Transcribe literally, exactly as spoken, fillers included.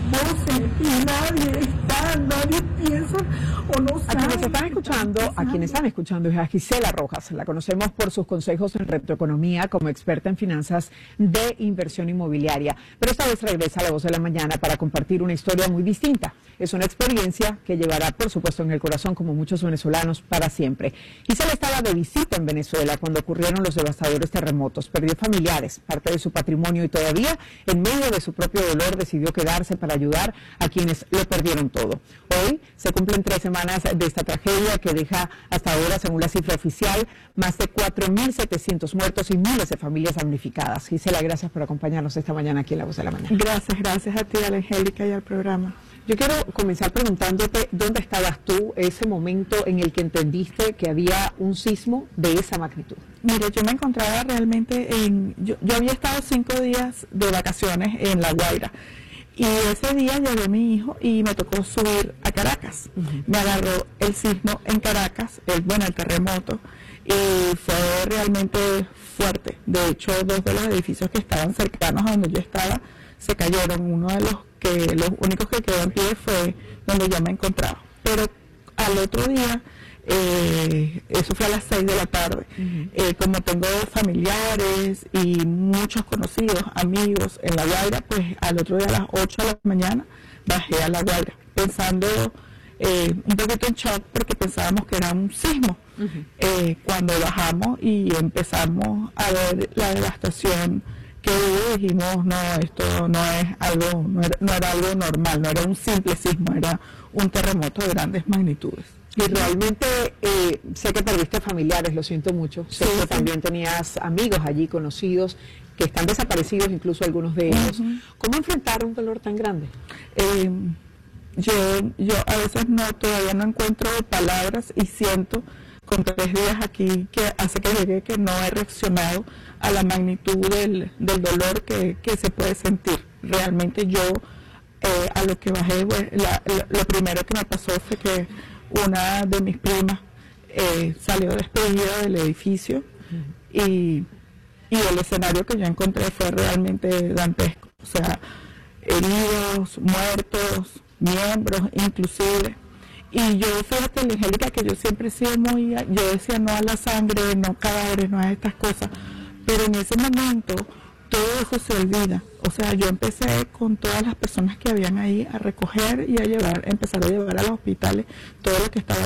voces y nadie está, nadie piensa o no sabe. A quienes están escuchando, a quienes están escuchando es a Gisela Rojas. La conocemos por sus consejos en retroeconomía como experta en finanzas de inversión inmobiliaria. Pero esta vez regresa a La Voz de la Mañana para compartir una historia muy distinta. Es una experiencia que llevará, por supuesto, en el corazón, como muchos venezolanos, para siempre. Gisela estaba de visita en Venezuela cuando ocurrieron los devastadores terremotos. Perdió familiares, parte de su patrimonio y todavía, en medio de su propio dolor, decidió quedarse para ayudar a quienes lo perdieron todo. Hoy se cumplen tres semanas de esta tragedia que deja hasta ahora, según la cifra oficial, más de cuatro mil setecientos muertos y miles de familias damnificadas. Gisela, gracias por acompañarnos esta mañana aquí en La Voz de la Mañana. Gracias, gracias a ti, a la Angélica, y al programa. Yo quiero comenzar preguntándote dónde estabas tú ese momento en el que entendiste que había un sismo de esa magnitud. Mira, yo me encontraba realmente en... Yo, yo había estado cinco días de vacaciones en La Guaira. Y ese día llevé mi hijo y me tocó subir a Caracas. Uh-huh. Me agarró el sismo en Caracas, el, bueno, el terremoto, y fue realmente fuerte. De hecho, dos de los edificios que estaban cercanos a donde yo estaba se cayeron. Uno de los que los únicos que quedó en pie fue donde yo me encontraba. Pero al otro día, eh, eso fue a las seis de la tarde, uh-huh. eh, como tengo familiares y muchos conocidos, amigos en La Guaira, pues al otro día a las ocho de la mañana bajé a La Guaira, pensando eh, un poquito en shock porque pensábamos que era un sismo. Uh-huh. eh, cuando bajamos y empezamos a ver la devastación que hubo, dijimos, no, esto no es algo, no era, no era algo normal, no era un simple sismo, era un terremoto de grandes magnitudes. Y realmente eh, sé que perdiste familiares, lo siento mucho. Sé sí, que sí. También tenías amigos allí, conocidos, que están desaparecidos, incluso algunos de ellos. Uh-huh. ¿Cómo enfrentar un dolor tan grande? Eh, yo, yo a veces no, todavía no encuentro palabras y siento con tres días aquí que hace que llegue que no he reaccionado a la magnitud del, del dolor que, que se puede sentir. Realmente yo eh, a lo que bajé, pues, la, la, lo primero que me pasó fue que una de mis primas eh, salió despedida del edificio uh-huh. y, y el escenario que yo encontré fue realmente dantesco. O sea, heridos, muertos, miembros inclusive. Y yo, fíjate, Angélica, que yo siempre he sido muy, yo decía no a la sangre, no cadáveres, no a estas cosas, pero en ese momento todo eso se olvida. O sea, yo empecé con todas las personas que habían ahí a recoger y a llevar, empezar a llevar a los hospitales todo lo que estaba